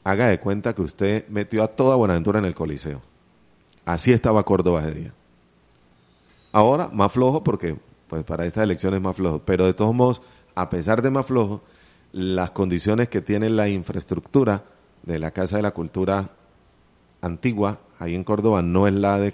haga de cuenta que usted metió a toda Buenaventura en el Coliseo. Así estaba Córdoba ese día. Ahora, más flojo porque pues para estas elecciones más flojo. Pero de todos modos, a pesar de más flojo, las condiciones que tiene la infraestructura de la Casa de la Cultura antigua, ahí en Córdoba, no es la de